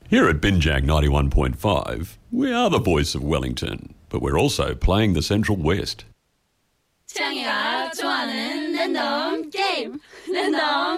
Here at Binjag 91.5, we are the voice of Wellington, but we're also playing the Central West. 태양이가 좋아하는 랜덤 게임 랜덤